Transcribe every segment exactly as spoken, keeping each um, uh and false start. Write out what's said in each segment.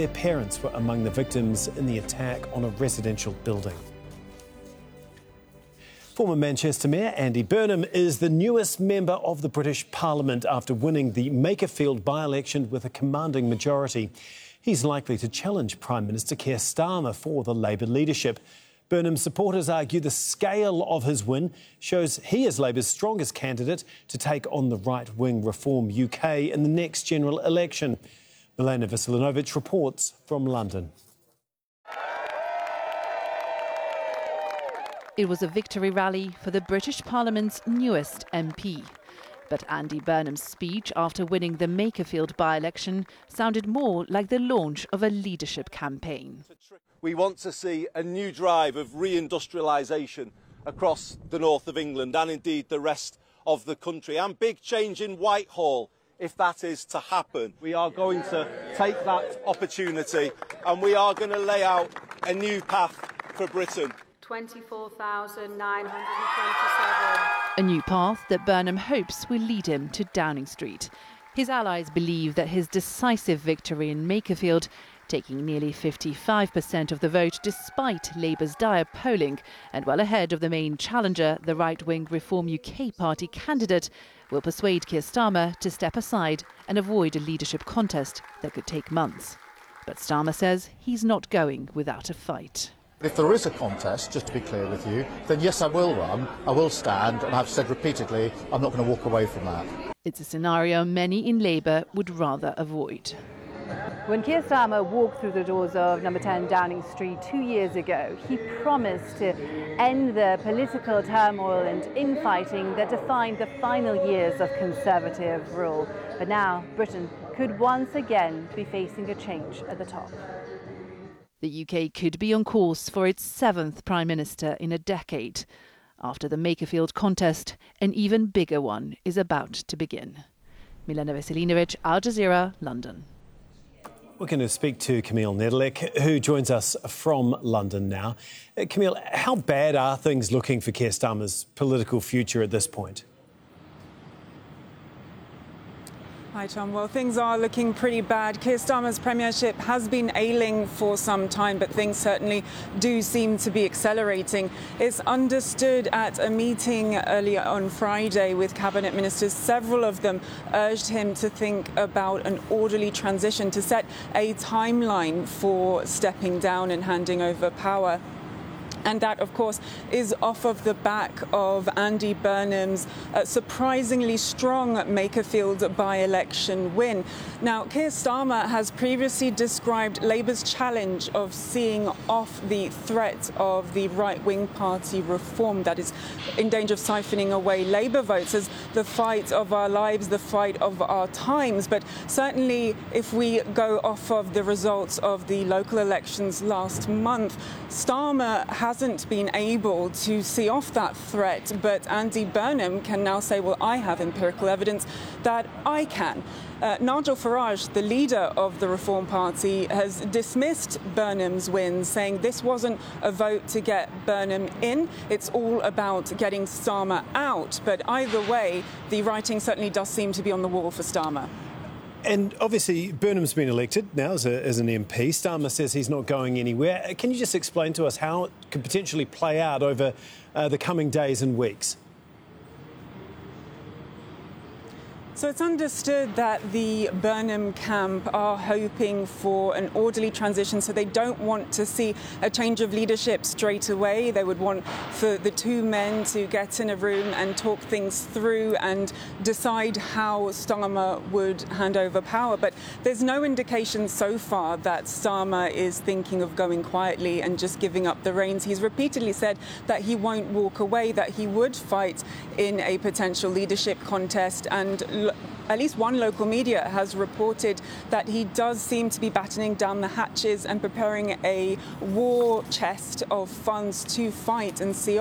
their parents were among the victims in the attack on a residential building. Former Manchester Mayor Andy Burnham is the newest member of the British Parliament after winning the Makerfield by-election with a commanding majority. He's likely to challenge Prime Minister Keir Starmer for the Labour leadership. Burnham's supporters argue the scale of his win shows he is Labour's strongest candidate to take on the right-wing Reform U K in the next general election. Milena Veselinovic reports from London. It was a victory rally for the British Parliament's newest M P. But Andy Burnham's speech after winning the Makerfield by-election sounded more like the launch of a leadership campaign. We want to see a new drive of reindustrialisation across the north of England and indeed the rest of the country, and big change in Whitehall if that is to happen. We are going to take that opportunity and we are going to lay out a new path for Britain. twenty-four thousand nine hundred twenty-seven. A new path that Burnham hopes will lead him to Downing Street. His allies believe that his decisive victory in Makerfield, taking nearly fifty-five percent of the vote despite Labour's dire polling and well ahead of the main challenger, the right-wing Reform U K party candidate, will persuade Keir Starmer to step aside and avoid a leadership contest that could take months. But Starmer says he's not going without a fight. If there is a contest, just to be clear with you, then yes, I will run, I will stand, and I've said repeatedly I'm not going to walk away from that. It's a scenario many in Labour would rather avoid. When Keir Starmer walked through the doors of number ten Downing Street two years ago, he promised to end the political turmoil and infighting that defined the final years of Conservative rule. But now Britain could once again be facing a change at the top. The U K could be on course for its seventh Prime Minister in a decade. After the Makerfield contest, an even bigger one is about to begin. Milena Veselinovic, Al Jazeera, London. We're going to speak to Camille Nedelec, who joins us from London now. Uh, Camille, how bad are things looking for Keir Starmer's political future at this point? Hi, Tom. Well, things are looking pretty bad. Keir Starmer's premiership has been ailing for some time, but things certainly do seem to be accelerating. It's understood at a meeting earlier on Friday with cabinet ministers, several of them urged him to think about an orderly transition, to set a timeline for stepping down and handing over power. And that, of course, is off of the back of Andy Burnham's uh, surprisingly strong Makerfield by-election win. Now, Keir Starmer has previously described Labour's challenge of seeing off the threat of the right-wing party Reform that is in danger of siphoning away Labour votes as the fight of our lives, the fight of our times. But certainly, if we go off of the results of the local elections last month, Starmer has hasn't been able to see off that threat, but Andy Burnham can now say, well, I have empirical evidence that I can. Uh, Nigel Farage, the leader of the Reform Party, has dismissed Burnham's win, saying this wasn't a vote to get Burnham in. It's all about getting Starmer out. But either way, the writing certainly does seem to be on the wall for Starmer. And obviously, Burnham's been elected now as, a, as an M P. Starmer says he's not going anywhere. Can you just explain to us how it could potentially play out over uh, the coming days and weeks? So it's understood that the Burnham camp are hoping for an orderly transition, so they don't want to see a change of leadership straight away. They would want for the two men to get in a room and talk things through and decide how Starmer would hand over power. But there's no indication so far that Starmer is thinking of going quietly and just giving up the reins. He's repeatedly said that he won't walk away, that he would fight in a potential leadership contest, and at least one local media has reported that he does seem to be battening down the hatches and preparing a war chest of funds to fight and see off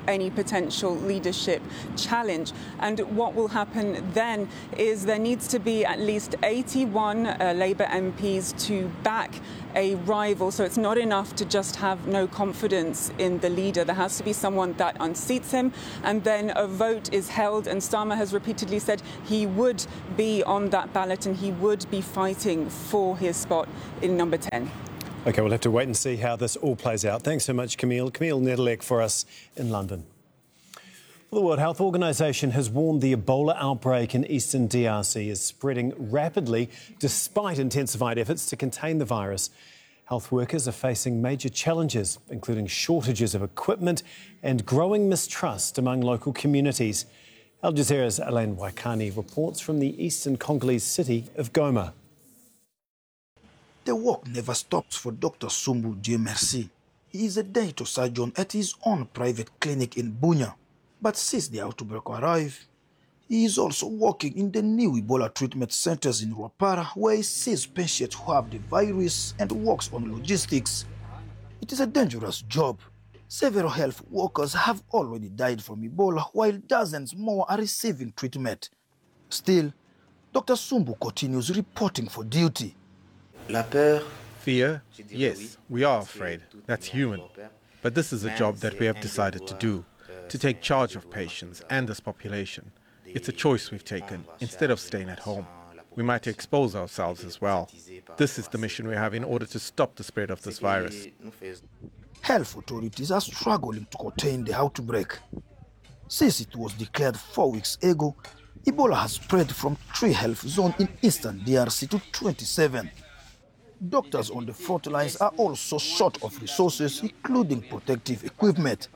any potential leadership challenge. And what will happen then is there needs to be at least eighty-one uh, Labour M Ps to back a rival. So it's not enough to just have no confidence in the leader. There has to be someone that unseats him, and then a vote is held. And Starmer has repeatedly said he would be on that ballot and he would be fighting for his spot in number ten. OK, we'll have to wait and see how this all plays out. Thanks so much, Camille. Camille Nedelec for us in London. The World Health Organization has warned the Ebola outbreak in eastern D R C is spreading rapidly despite intensified efforts to contain the virus. Health workers are facing major challenges, including shortages of equipment and growing mistrust among local communities. Al Jazeera's Alain Waikani reports from the eastern Congolese city of Goma. The work never stops for Doctor Sumbu Dieu Merci. He is a dental surgeon at his own private clinic in Bunia. But since the outbreak arrived, he is also working in the new Ebola treatment centers in Rwapara, where he sees patients who have the virus and works on logistics. It is a dangerous job. Several health workers have already died from Ebola, while dozens more are receiving treatment. Still, Doctor Sumbu continues reporting for duty. Fear? Yes, we are afraid. That's human. But this is a job that we have decided to do, to take charge of patients and this population. It's a choice we've taken, instead of staying at home. We might expose ourselves as well. This is the mission we have in order to stop the spread of this virus. Health authorities are struggling to contain the outbreak. Since it was declared four weeks ago, Ebola has spread from three health zones in eastern D R C to twenty-seven. Doctors on the front lines are also short of resources, including protective equipment.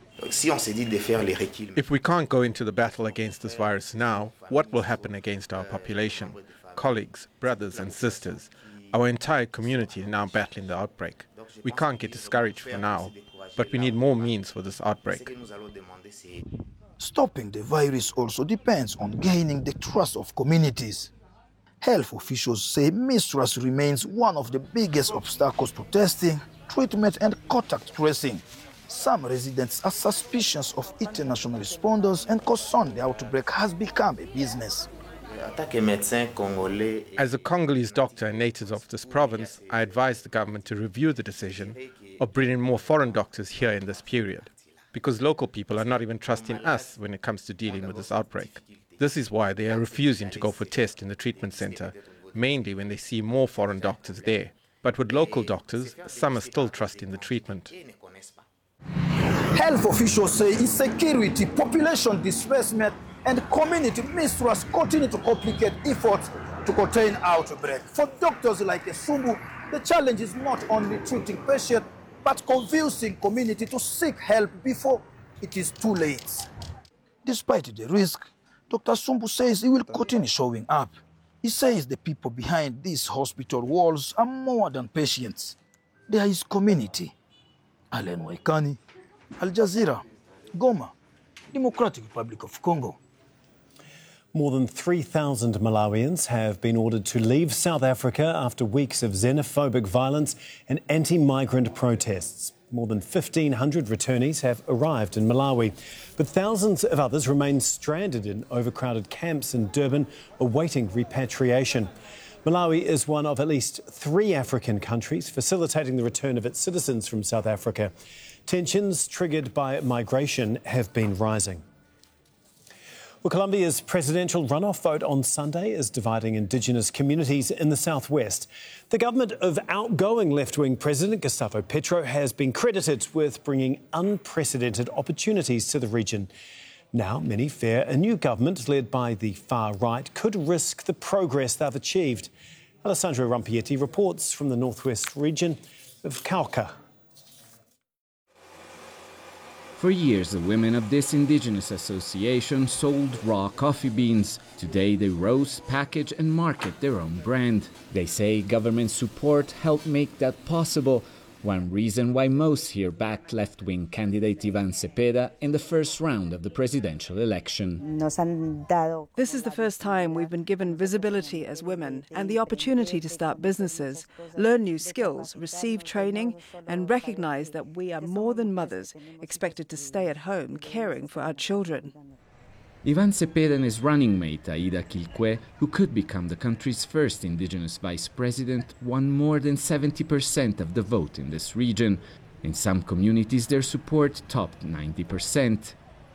If we can't go into the battle against this virus now, what will happen against our population, colleagues, brothers and sisters? Our entire community is now battling the outbreak. We can't get discouraged for now, but we need more means for this outbreak. Stopping the virus also depends on gaining the trust of communities. Health officials say mistrust remains one of the biggest obstacles to testing, treatment and contact tracing. Some residents are suspicious of international responders and concerned the outbreak has become a business. As a Congolese doctor and native of this province, I advise the government to review the decision of bringing more foreign doctors here in this period, because local people are not even trusting us when it comes to dealing with this outbreak. This is why they are refusing to go for tests in the treatment center, mainly when they see more foreign doctors there. But with local doctors, some are still trusting the treatment. Health officials say insecurity, population displacement, and community mistrust continue to complicate efforts to contain outbreak. For doctors like Sumbu, the challenge is not only treating patients, but convincing community to seek help before it is too late. Despite the risk, Doctor Sumbu says he will continue showing up. He says the people behind these hospital walls are more than patients. They are his community. Alain Waikani, Al Jazeera, Goma, Democratic Republic of Congo. More than three thousand Malawians have been ordered to leave South Africa after weeks of xenophobic violence and anti-migrant protests. More than fifteen hundred returnees have arrived in Malawi, but thousands of others remain stranded in overcrowded camps in Durban awaiting repatriation. Malawi is one of at least three African countries facilitating the return of its citizens from South Africa. Tensions triggered by migration have been rising. Well, Colombia's presidential runoff vote on Sunday is dividing Indigenous communities in the southwest. The government of outgoing left-wing President Gustavo Petro has been credited with bringing unprecedented opportunities to the region. Now, many fear a new government led by the far right could risk the progress they've achieved. Alessandro Rampietti reports from the northwest region of Cauca. For years, the women of this indigenous association sold raw coffee beans. Today, they roast, package and market their own brand. They say government support helped make that possible, one reason why most here backed left-wing candidate Ivan Cepeda in the first round of the presidential election. This is the first time we've been given visibility as women and the opportunity to start businesses, learn new skills, receive training, and recognize that we are more than mothers, expected to stay at home caring for our children. Ivan Cepeda and his running mate Aida Quilque, who could become the country's first indigenous vice president, won more than seventy percent of the vote in this region. In some communities, their support topped ninety percent.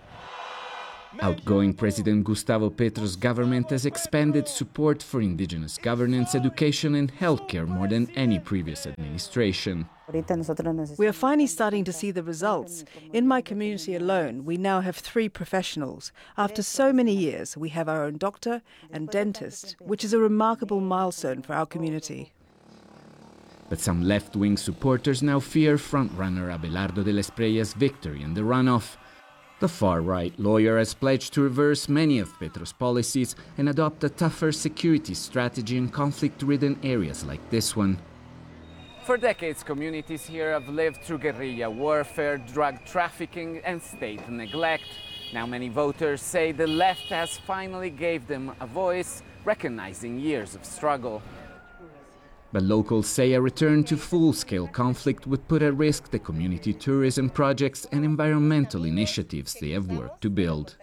Outgoing President Gustavo Petro's government has expanded support for indigenous governance, education and healthcare more than any previous administration. We are finally starting to see the results. In my community alone, we now have three professionals. After so many years, we have our own doctor and dentist, which is a remarkable milestone for our community. But some left-wing supporters now fear frontrunner Abelardo de la Espriellas's victory in the runoff. The far-right lawyer has pledged to reverse many of Petro's policies and adopt a tougher security strategy in conflict-ridden areas like this one. For decades, communities here have lived through guerrilla warfare, drug trafficking and state neglect. Now many voters say the left has finally gave them a voice, recognizing years of struggle. But locals say a return to full-scale conflict would put at risk the community tourism projects and environmental initiatives they have worked to build.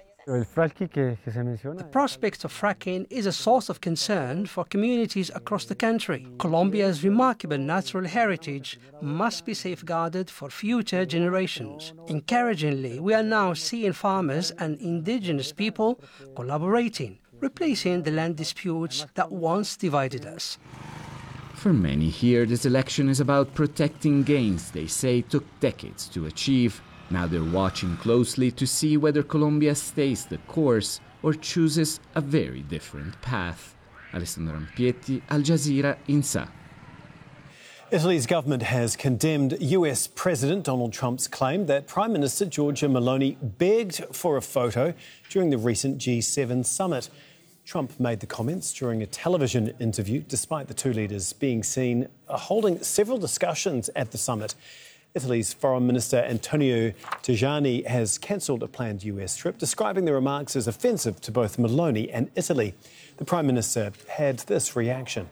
The prospect of fracking is a source of concern for communities across the country. Colombia's remarkable natural heritage must be safeguarded for future generations. Encouragingly, we are now seeing farmers and indigenous people collaborating, replacing the land disputes that once divided us. For many here, this election is about protecting gains they say took decades to achieve. Now they're watching closely to see whether Colombia stays the course or chooses a very different path. Alessandro Ampietti, Al Jazeera, Insa. Italy's government has condemned U S President Donald Trump's claim that Prime Minister Giorgia Meloni begged for a photo during the recent G seven summit. Trump made the comments during a television interview, despite the two leaders being seen holding several discussions at the summit. Italy's Foreign Minister Antonio Tajani has cancelled a planned U S trip, describing the remarks as offensive to both Meloni and Italy. The Prime Minister had this reaction.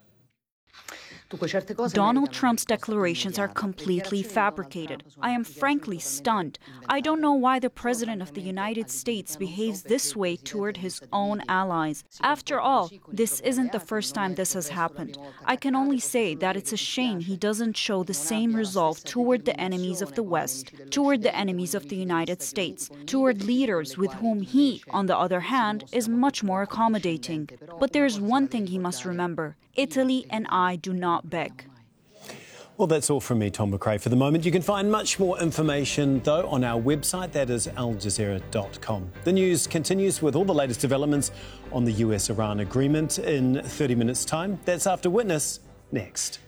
Donald Trump's declarations are completely fabricated. I am frankly stunned. I don't know why the President of the United States behaves this way toward his own allies. After all, this isn't the first time this has happened. I can only say that it's a shame he doesn't show the same resolve toward the enemies of the West, toward the enemies of the United States, toward leaders with whom he, on the other hand, is much more accommodating. But there's one thing he must remember. Italy and I do not beg. Well, that's all from me, Tom McRae, for the moment. You can find much more information, though, on our website. That is al jazeera dot com. The news continues with all the latest developments on the U S Iran agreement in thirty minutes' time. That's after Witness, next.